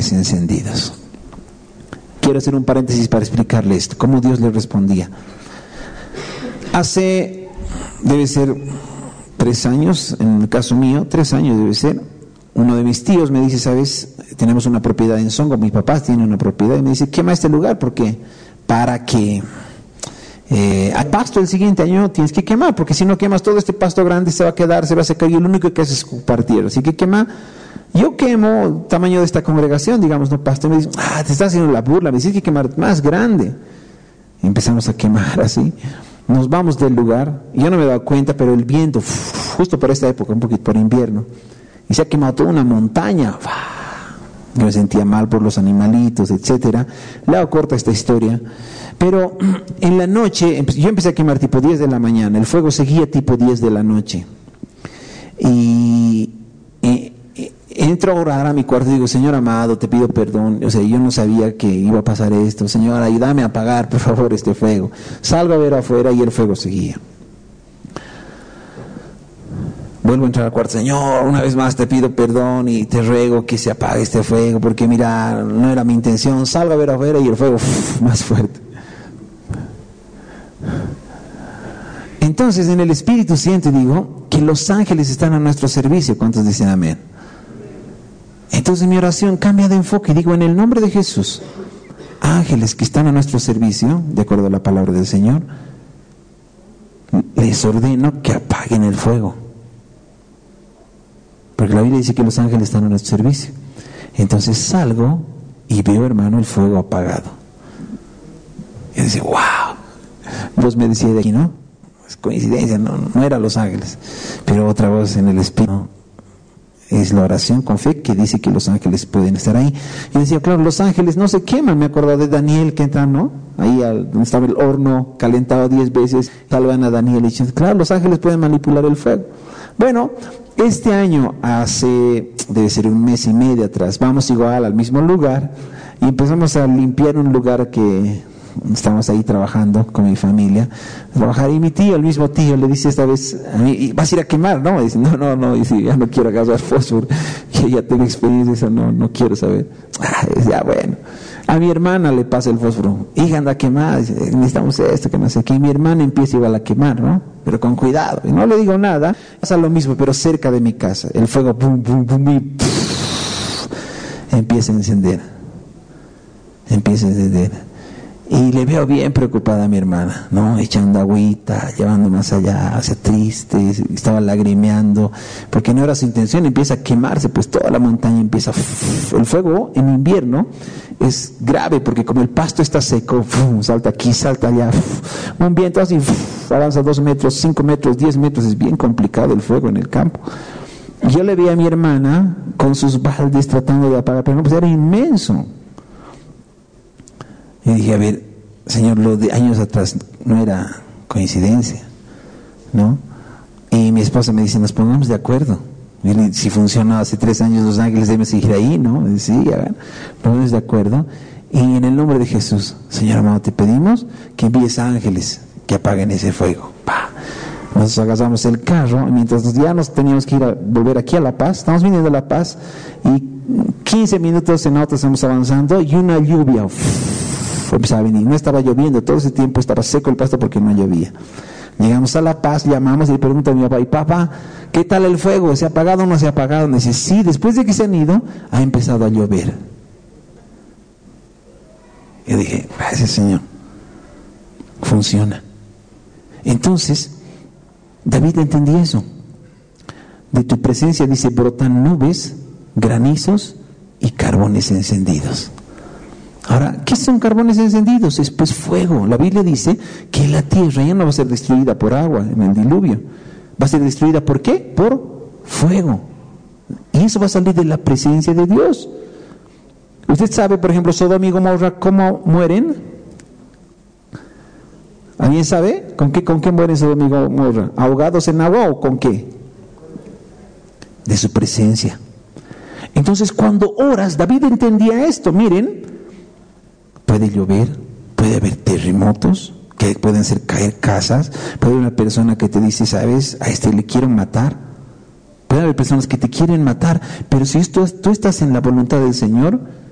carbones encendidos. Quiero hacer un paréntesis para explicarle esto, cómo Dios le respondía. Debe ser 3 años, en el caso mío, 3 años debe ser, uno de mis tíos me dice, ¿sabes? Tenemos una propiedad en Songo, mis papás tienen una propiedad, y me dice, quema este lugar, porque para que al pasto el siguiente año tienes que quemar, porque si no quemas todo este pasto grande se va a quedar, se va a secar, y lo único que haces es ocupar tierra, así que quema. Yo quemo el tamaño de esta congregación, digamos, no pasto, y me dice, te estás haciendo la burla, me dices que quemar más grande. Y empezamos a quemar así, nos vamos del lugar, y yo no me he dado cuenta, pero el viento, justo por esta época, un poquito por invierno, y se ha quemado toda una montaña. Yo me sentía mal por los animalitos, etcétera. Le hago corta esta historia, pero en la noche, yo empecé a quemar tipo 10 de la mañana, el fuego seguía tipo 10 de la noche, y entro a orar a mi cuarto y digo, Señor amado, te pido perdón, o sea, yo no sabía que iba a pasar esto, Señor, ayúdame a apagar, por favor, este fuego. Salgo a ver afuera y el fuego seguía. Vuelvo a entrar al cuarto, Señor, una vez más te pido perdón y te ruego que se apague este fuego, porque mira, no era mi intención. Salgo a ver afuera y el fuego más fuerte. Entonces en el Espíritu siento y digo que los ángeles están a nuestro servicio. ¿Cuántos dicen amén? Entonces mi oración cambia de enfoque y digo, en el nombre de Jesús, ángeles que están a nuestro servicio, de acuerdo a la palabra del Señor, les ordeno que apaguen el fuego, porque la Biblia dice que los ángeles están a nuestro servicio. Entonces salgo y veo, hermano, el fuego apagado. Y dice, wow. Vos me decías de aquí, ¿no? Es coincidencia, no eran los ángeles, pero otra voz en el Espíritu. Es la oración con fe que dice que los ángeles pueden estar ahí. Y decía, claro, los ángeles no se queman. Me acordaba de Daniel que entra, ¿no? Ahí donde estaba el horno calentado 10 veces, salvan a Daniel y dicen, claro, los ángeles pueden manipular el fuego. Bueno, este año, debe ser 1 mes y medio atrás, vamos igual al mismo lugar y empezamos a limpiar un lugar que estamos ahí trabajando con mi familia, y mi tío, el mismo tío, le dice esta vez a mí, ¿vas a ir a quemar? No, dice, no, dice, ya no quiero agarrar fósforo, que ya tengo experiencia, eso no quiero saber. Ya bueno, a mi hermana le pasa el fósforo, hija, anda a quemar, dice, necesitamos esto, que no sé qué, y mi hermana empieza igual a quemar, ¿no? Pero con cuidado, y no le digo nada, pasa lo mismo, pero cerca de mi casa, el fuego, pum, pum, pum, y empieza a encender. Y le veo bien preocupada a mi hermana, ¿no? Echando agüita, llevando más allá, hacia triste, estaba lagrimeando, porque no era su intención, empieza a quemarse, pues toda la montaña empieza. El fuego en invierno es grave, porque como el pasto está seco, salta aquí, salta allá, un viento así, avanza 2 metros, 5 metros, 10 metros, es bien complicado el fuego en el campo. Yo le vi a mi hermana con sus baldes tratando de apagar, pero no, pues era inmenso. Y dije, a ver, Señor, lo de años atrás no era coincidencia, ¿no? Y mi esposa me dice, nos pongamos de acuerdo. Y si funcionó hace 3 años los ángeles, deben seguir ahí, ¿no? Y sí, ya ven, nos ponemos de acuerdo. Y en el nombre de Jesús, Señor amado, te pedimos que envíes ángeles que apaguen ese fuego. Nos agarramos el carro, y mientras ya nos teníamos que volver aquí a La Paz, estamos viniendo a La Paz, y 15 minutos en auto estamos avanzando, y una lluvia empezaba a venir. No estaba lloviendo, todo ese tiempo estaba seco el pasto porque no llovía. Llegamos a La Paz, llamamos y le pregunto a mi papá, y papá, ¿qué tal el fuego? ¿Se ha apagado o no se ha apagado? Me dice, sí, después de que se han ido, ha empezado a llover. Yo dije, gracias Señor, funciona. Entonces, David entendía eso. De tu presencia, dice, brotan nubes, granizos y carbones encendidos. Ahora, ¿qué son carbones encendidos? Es pues fuego. La Biblia dice que la tierra ya no va a ser destruida por agua en el diluvio. Va a ser destruida ¿por qué? Por fuego. Y eso va a salir de la presencia de Dios. Usted sabe, por ejemplo, Sodoma y Gomorra, ¿cómo mueren? ¿Alguien sabe? ¿Con qué mueren Sodoma y Gomorra? ¿Ahogados en agua o con qué? De su presencia. Entonces, cuando oras, David entendía esto. Miren, puede llover, puede haber terremotos que pueden hacer caer casas, puede haber una persona que te dice, ¿sabes? A este le quieren matar. Puede haber personas que te quieren matar, pero si tú estás en la voluntad del Señor,